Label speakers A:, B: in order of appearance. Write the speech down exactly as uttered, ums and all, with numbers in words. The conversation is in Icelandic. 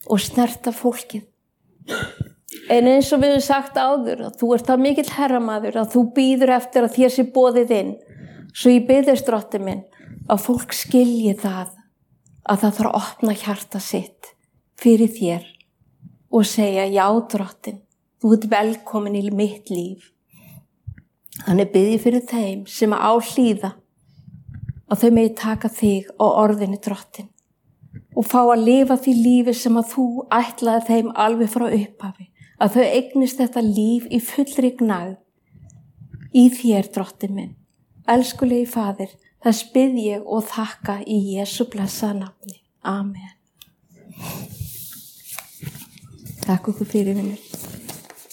A: og snerta fólkið. En eins og við höfum sagt áður, að þú ert það mikill herramaður að þú býður eftir að þér sé boðið inn. Svo ég biðist, Drottinn minn, að fólk skilji það, að það þarf að opna hjarta sitt fyrir þér og segja, já, Drottinn, þú ert velkomin í mitt líf. Þannig bið ég fyrir þeim sem á hlýða, að þau megi taka þig á orðinu, Drottinn, og fá að lifa því lífi sem að þú ætlaði þeim alveg frá upphafi, að þau eignist þetta líf í fullri gnægð í þér, Drottinn minn. Elskulegi Faðir, þess bið ég og þakka í Jesú blessaða nafni. Amen. Takk okkur fyrir, vinur.